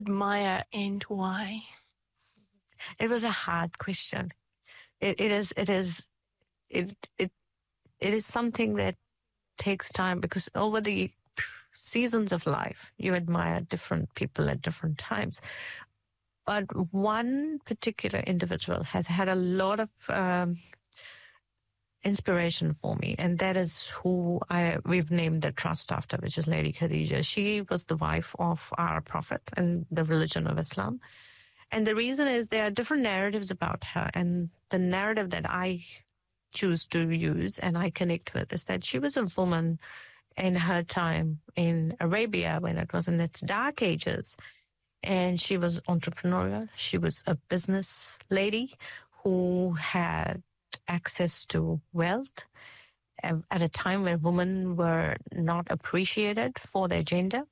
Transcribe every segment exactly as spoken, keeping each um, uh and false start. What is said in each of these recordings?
admire and why? It was a hard question. It, it is, it is, it, it, it is something that takes time, because over the seasons of life, you admire different people at different times. But one particular individual has had a lot of um, inspiration for me, and that is who I we've named the trust after, which is Lady Khadija. She was the wife of our Prophet in the religion of Islam. And the reason is there are different narratives about her, and the narrative that I choose to use and I connect with is that she was a woman in her time in Arabia when it was in its dark ages. And she was entrepreneurial. She was a business lady who had access to wealth at a time when women were not appreciated for their gender.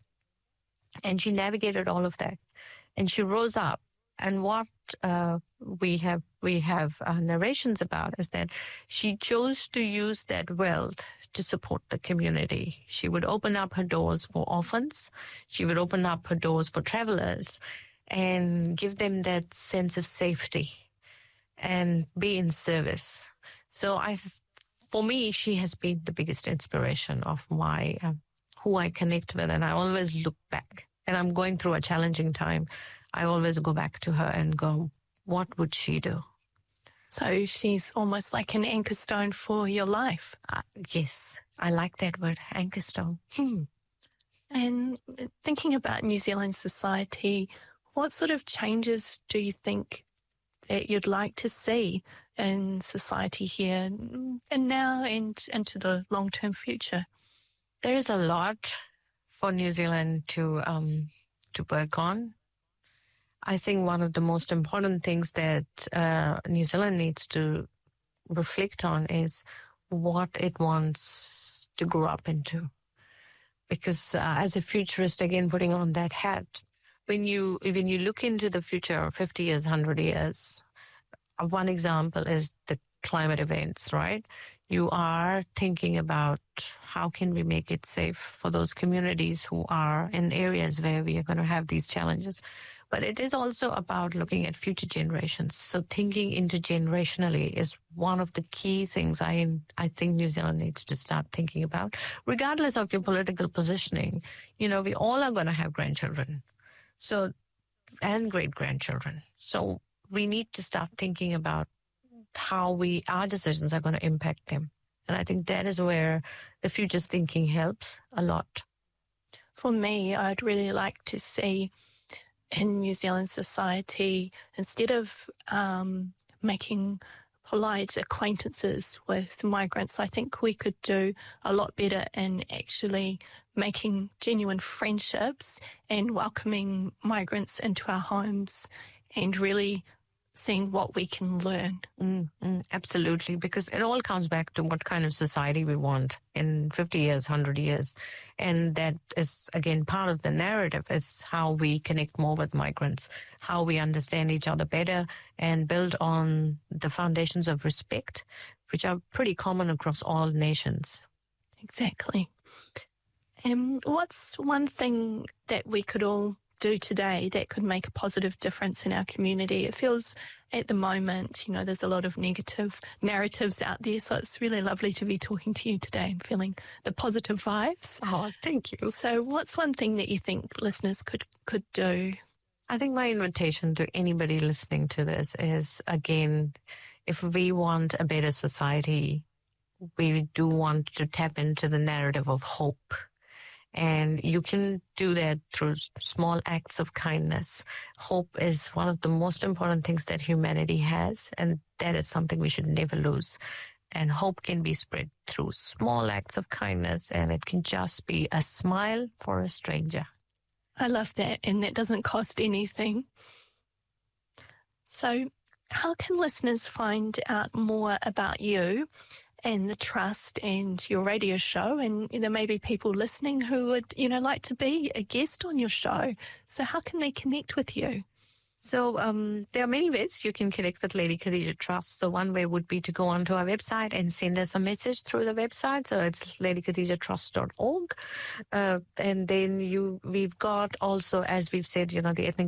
And she navigated all of that. And she rose up. And what uh, we have we have uh, narrations about is that she chose to use that wealth to support the community. She would open up her doors for orphans. She would open up her doors for travelers and give them that sense of safety and be in service. So I, for me, she has been the biggest inspiration of my, uh, who I connect with. And I always look back, and I'm going through a challenging time. I always go back to her and go, what would she do? So she's almost like an anchor stone for your life. Uh, yes, I like that word, anchor stone. Hmm. And thinking about New Zealand society, what sort of changes do you think that you'd like to see in society here and now and into the long-term future? There is a lot for New Zealand to um, to work on. I think one of the most important things that uh, New Zealand needs to reflect on is what it wants to grow up into. Because uh, as a futurist, again, putting on that hat, when you when you look into the future, fifty years, one hundred years, one example is the climate events, right? You are thinking about how can we make it safe for those communities who are in areas where we are going to have these challenges. But it is also about looking at future generations. So thinking intergenerationally is one of the key things I I think New Zealand needs to start thinking about. Regardless of your political positioning, you know, we all are going to have grandchildren, so and great-grandchildren. So we need to start thinking about how we our decisions are going to impact them. And I think that is where the futures thinking helps a lot. For me, I'd really like to see in New Zealand society, instead of um, making polite acquaintances with migrants, I think we could do a lot better in actually making genuine friendships and welcoming migrants into our homes and really seeing what we can learn. Mm, mm, absolutely, because it all comes back to what kind of society we want in fifty years, one hundred years. And that is, again, part of the narrative is how we connect more with migrants, how we understand each other better and build on the foundations of respect, which are pretty common across all nations. Exactly. And what's one thing that we could all do today that could make a positive difference in our community? It feels at the moment, you know, there's a lot of negative narratives out there, so it's really lovely to be talking to you today and feeling the positive vibes. Oh, thank you. So what's one thing that you think listeners could, could do? I think my invitation to anybody listening to this is, again, if we want a better society, we do want to tap into the narrative of hope. And you can do that through small acts of kindness. Hope is one of the most important things that humanity has, and that is something we should never lose. And hope can be spread through small acts of kindness, and it can just be a smile for a stranger. I love that, and that doesn't cost anything. So how can listeners find out more about you and the Trust and your radio show? And there may be people listening who would, you know, like to be a guest on your show. So how can they connect with you? So um, there are many ways you can connect with Lady Khadija Trust. So one way would be to go onto our website and send us a message through the website. So it's lady khadija trust dot org. Uh, and then you, we've got also, as we've said, you know, the ethnic